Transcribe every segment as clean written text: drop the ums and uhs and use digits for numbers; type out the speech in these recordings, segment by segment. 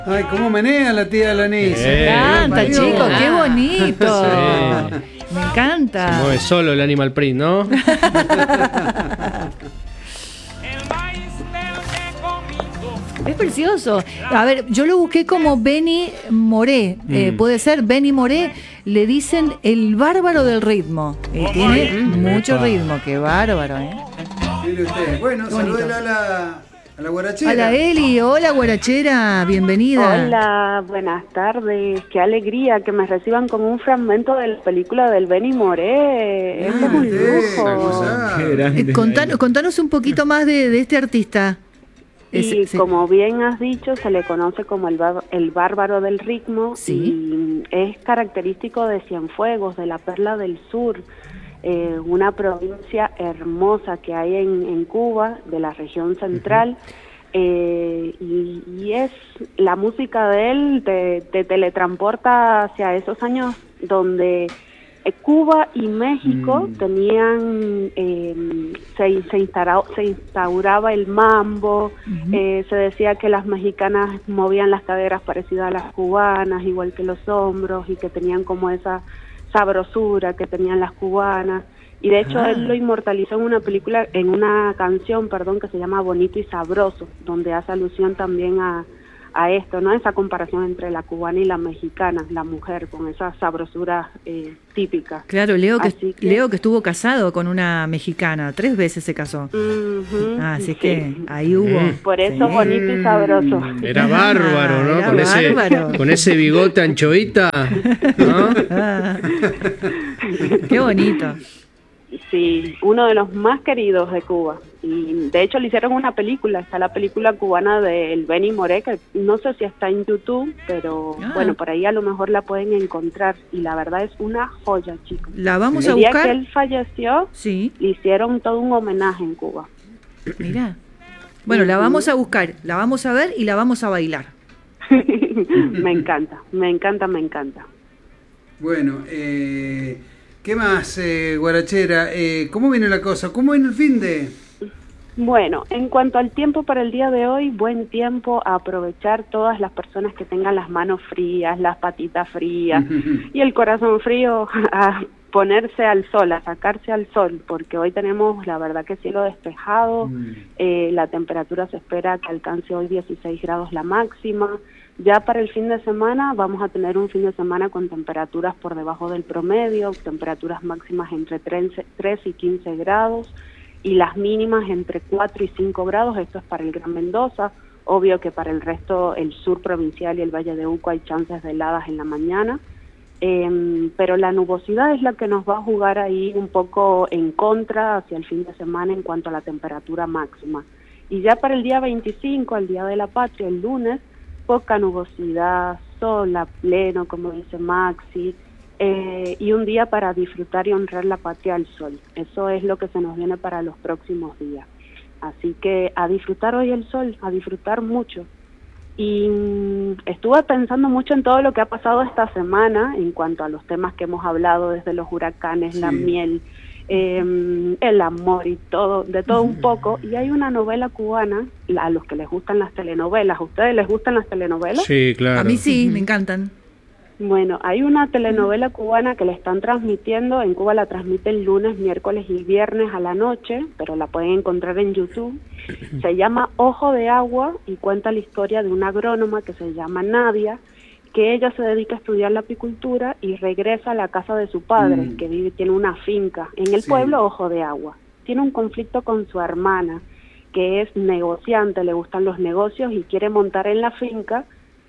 Ay, cómo menea la tía Alanis. Me encanta, chicos, qué bonito. Sí. Me encanta. Se mueve solo el Animal Print, ¿no? Es precioso. A ver, yo lo busqué como Benny Moré. Puede ser Benny Moré. Le dicen el bárbaro del ritmo. Y tiene mucho ritmo. Qué bárbaro, ¿eh? Mire usted. Bueno, Qué bonito. salúdela a la guarachera. Hola, Eli. Hola, guarachera. Bienvenida. Hola, buenas tardes. Qué alegría que me reciban con un fragmento de la película del Benny Moré. Eso es un lujo. Qué grande. Contanos un poquito más de este artista. Y como bien has dicho, se le conoce como el bárbaro del ritmo. Sí. Y es característico de Cienfuegos, de la Perla del Sur, una provincia hermosa que hay en Cuba, de la región central. Y es la música de él te teletransporta hacia esos años donde Cuba y México tenían se instauraba el mambo. Se decía que las mexicanas movían las caderas parecidas a las cubanas, igual que los hombros, y que tenían como esa sabrosura que tenían las cubanas. Y de hecho él lo inmortalizó en una canción, que se llama Bonito y Sabroso, donde hace alusión también a esto, ¿no? Esa comparación entre la cubana y la mexicana, la mujer, con esa sabrosura típica. Claro, leo que estuvo casado con una mexicana, 3 veces se casó. Así que ahí hubo. Por eso bonito y sabroso. Era bárbaro, ¿no? Era bárbaro. Con ese bigote anchoita, ¿no? Qué bonito. Sí, uno de los más queridos de Cuba. Y de hecho le hicieron una película, está la película cubana del Benny Moré, que no sé si está en YouTube, pero bueno, por ahí a lo mejor la pueden encontrar. Y la verdad es una joya, chicos. La vamos a El día buscar. que él falleció, Sí. le hicieron todo un homenaje en Cuba. Mira. Bueno, la vamos a buscar, la vamos a ver y la vamos a bailar. Me encanta, me encanta, me encanta. Bueno, ¿qué más, guarachera? ¿Cómo viene la cosa? ¿Cómo viene el finde? Bueno, en cuanto al tiempo para el día de hoy, buen tiempo a aprovechar todas las personas que tengan las manos frías, las patitas frías y el corazón frío a ponerse al sol, a sacarse al sol, porque hoy tenemos la verdad que cielo despejado, la temperatura se espera que alcance hoy 16 grados la máxima. Ya para el fin de semana vamos a tener un fin de semana con temperaturas por debajo del promedio, temperaturas máximas entre 3 y 15 grados y las mínimas entre 4 y 5 grados, esto es para el Gran Mendoza. Obvio que para el resto, el sur provincial y el Valle de Uco hay chances de heladas en la mañana, pero la nubosidad es la que nos va a jugar ahí un poco en contra hacia el fin de semana en cuanto a la temperatura máxima. Y ya para el día 25, el Día de la Patria, el lunes, poca nubosidad, sol a pleno, como dice Maxi, y un día para disfrutar y honrar la patria al sol. Eso es lo que se nos viene para los próximos días. Así que a disfrutar hoy el sol, a disfrutar mucho. Y estuve pensando mucho en todo lo que ha pasado esta semana en cuanto a los temas que hemos hablado, desde los huracanes, la miel, el amor y todo, de todo un poco. Y hay una novela cubana, a los que les gustan las telenovelas. ¿A ustedes les gustan las telenovelas? Sí, claro. A mí sí, me encantan. Bueno, hay una telenovela cubana que la están transmitiendo, en Cuba la transmiten lunes, miércoles y viernes a la noche, pero la pueden encontrar en YouTube. Se llama Ojo de Agua y cuenta la historia de una agrónoma que se llama Nadia, que ella se dedica a estudiar la apicultura y regresa a la casa de su padre, que tiene una finca en el pueblo Ojo de Agua. Tiene un conflicto con su hermana, que es negociante, le gustan los negocios y quiere montar en la finca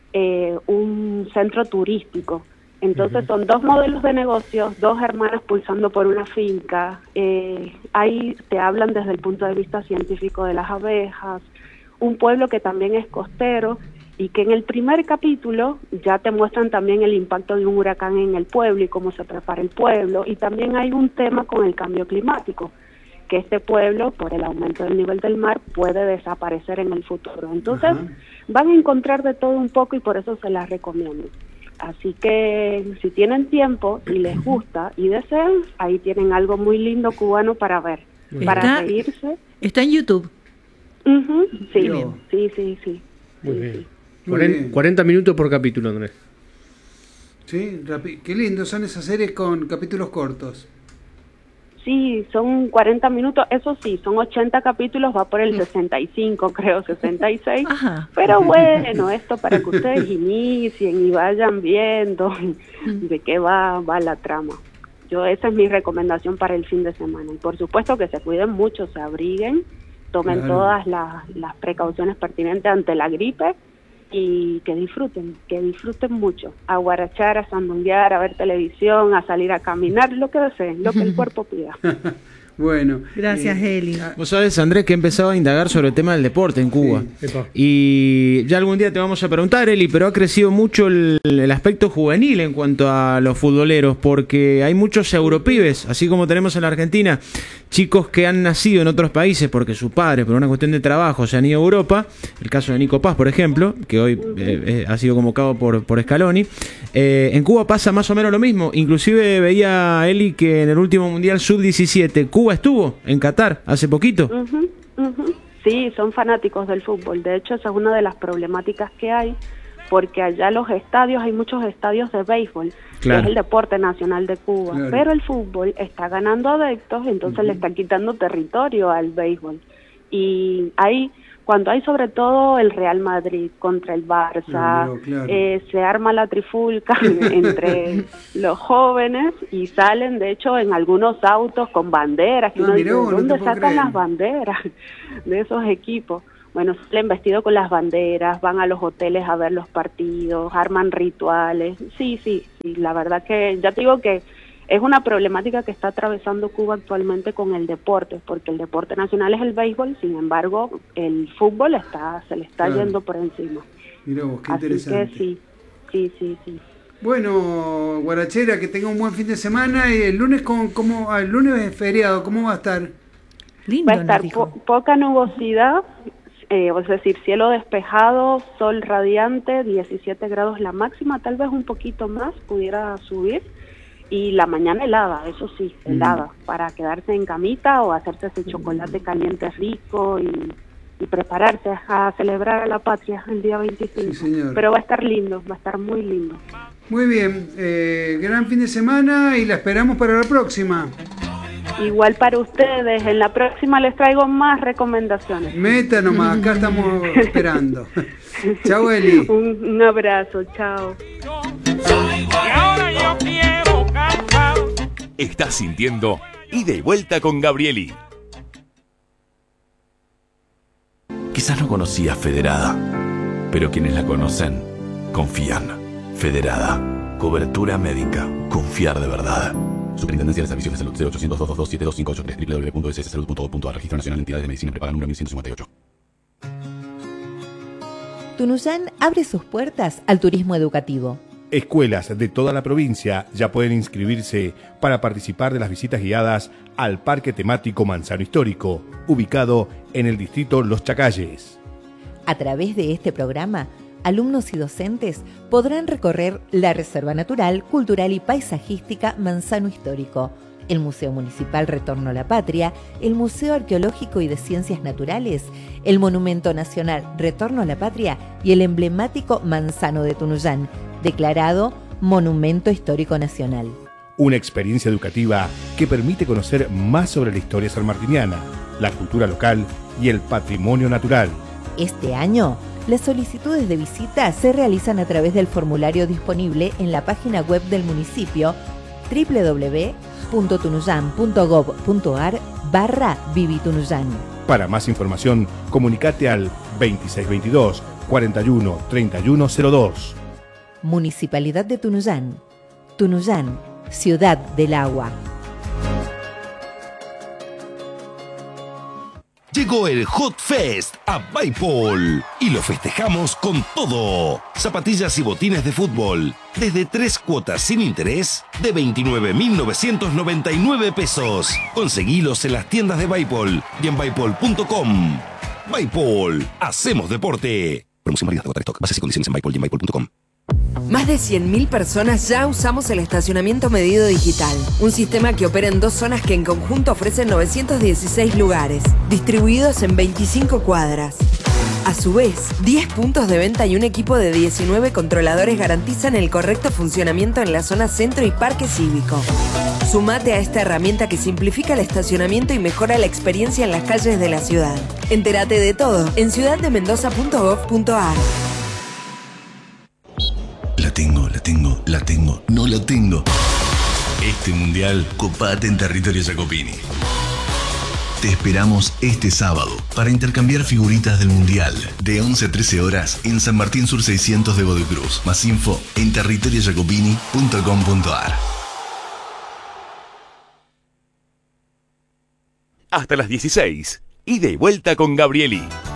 un centro turístico. Entonces son 2 modelos de negocios, 2 hermanas pulsando por una finca. Ahí te hablan desde el punto de vista científico de las abejas, un pueblo que también es costero y que en el primer capítulo ya te muestran también el impacto de un huracán en el pueblo y cómo se prepara el pueblo, y también hay un tema con el cambio climático, que este pueblo, por el aumento del nivel del mar, puede desaparecer en el futuro. Entonces, van a encontrar de todo un poco y por eso se las recomiendo. Así que, si tienen tiempo y les gusta y desean, ahí tienen algo muy lindo cubano para ver, para reírse. Está en YouTube. Sí, Yo. sí. Muy bien. Muy bien. 40 minutos por capítulo, Andrés. Sí, qué lindo son esas series con capítulos cortos. Sí, son 40 minutos, eso sí, son 80 capítulos, va por el 65, creo, 66. Ajá. Pero bueno, esto para que ustedes inicien y vayan viendo de qué va la trama. Esa es mi recomendación para el fin de semana. Y por supuesto que se cuiden mucho, se abriguen, tomen Claro. todas las precauciones pertinentes ante la gripe y que disfruten mucho. A guarachar, a sandunguear, a ver televisión, a salir a caminar, lo que deseen, lo que el cuerpo pida. Bueno. Gracias, Eli. Vos sabés, Andrés, que he empezado a indagar sobre el tema del deporte en Cuba. Sí. Epa. Y ya algún día te vamos a preguntar, Eli, pero ha crecido mucho el aspecto juvenil en cuanto a los futboleros, porque hay muchos europibes, así como tenemos en la Argentina, chicos que han nacido en otros países porque sus padres, por una cuestión de trabajo, se han ido a Europa. El caso de Nico Paz, por ejemplo, que hoy ha sido convocado por Scaloni. En Cuba pasa más o menos lo mismo. Inclusive veía, Eli, que en el último Mundial Sub-17, Cuba estuvo en Qatar hace poquito. Ujú, ujú. Sí, son fanáticos del fútbol. De hecho, esa es una de las problemáticas que hay, porque allá los estadios, hay muchos estadios de béisbol, Claro. que es el deporte nacional de Cuba. Claro. Pero el fútbol está ganando adeptos, entonces le están quitando territorio al béisbol. Y cuando hay sobre todo el Real Madrid contra el Barça, Claro. se arma la trifulca entre los jóvenes y salen, de hecho, en algunos autos con banderas. Que uno mirá dice, vos, no ¿dónde te puedo sacan creer. las banderas de esos equipos? Bueno, salen vestidos con las banderas, van a los hoteles a ver los partidos, arman rituales. Sí, la verdad que ya te digo que es una problemática que está atravesando Cuba actualmente con el deporte, porque el deporte nacional es el béisbol, sin embargo, el fútbol se le está Claro. yendo por encima. Mirá vos, qué Así interesante. que sí. Bueno, Guarachera, que tenga un buen fin de semana. Y el lunes, el lunes es feriado, ¿cómo va a estar? Lindo, Va a nos estar dijo. poca nubosidad, es decir, cielo despejado, sol radiante, 17 grados la máxima, tal vez un poquito más pudiera subir, y la mañana helada, eso sí, helada, para quedarse en camita o hacerse ese chocolate caliente rico y prepararse a celebrar a la patria el día 25. Sí, señor. Pero va a estar lindo, va a estar muy lindo. Muy bien, gran fin de semana y la esperamos para la próxima. Igual para ustedes, en la próxima les traigo más recomendaciones. Meta nomás, acá estamos esperando. Chau, Eli. Un abrazo, chao. Y ahora yo quiero cantar. Estás sintiendo Ida y Vuelta con Gabrieli. Quizás no conocías Federada, pero quienes la conocen confían. Federada. Cobertura médica. Confiar de verdad. Superintendencia de Servicios de Salud 0800-222-7258 www.sssalud.gov.ar. Registro Nacional de Entidades de Medicina Prepaga número 1158. Tunuyán abre sus puertas al turismo educativo. Escuelas de toda la provincia ya pueden inscribirse para participar de las visitas guiadas al Parque Temático Manzano Histórico, ubicado en el distrito Los Chacalles. A través de este programa, alumnos y docentes podrán recorrer la Reserva Natural, Cultural y Paisajística Manzano Histórico, el Museo Municipal Retorno a la Patria, el Museo Arqueológico y de Ciencias Naturales, el Monumento Nacional Retorno a la Patria y el emblemático Manzano de Tunuyán, declarado Monumento Histórico Nacional. Una experiencia educativa que permite conocer más sobre la historia sanmartiniana, la cultura local y el patrimonio natural. Este año, las solicitudes de visita se realizan a través del formulario disponible en la página web del municipio www.tunuyán.gov.ar/Vivitunuyán. Para más información, comunicate al 2622 41 3102. Municipalidad de Tunuyán. Tunuyán, Ciudad del Agua. Llegó el Hot Fest a Baipol y lo festejamos con todo. Zapatillas y botines de fútbol desde 3 cuotas sin interés de 29.999 pesos. Conseguilos en las tiendas de Baipol y en baipol.com. Baipol, hacemos deporte. Promoción válida hasta agotar stock. Bases y condiciones en Baipol y en baipol.com. Más de 100.000 personas ya usamos el estacionamiento medido digital, un sistema que opera en 2 zonas que en conjunto ofrecen 916 lugares, distribuidos en 25 cuadras. A su vez, 10 puntos de venta y un equipo de 19 controladores garantizan el correcto funcionamiento en la zona centro y parque cívico. Sumate a esta herramienta que simplifica el estacionamiento y mejora la experiencia en las calles de la ciudad. Entérate de todo en ciudaddemendoza.gov.ar. La tengo, no la tengo. Este mundial, copate en territorio Jacopini. Te esperamos este sábado para intercambiar figuritas del mundial de 11 a 13 horas en San Martín Sur 600 de Godoy Cruz. Más info en territoriojacopini.com.ar. Hasta las 16. Ida y vuelta con Gabrieli.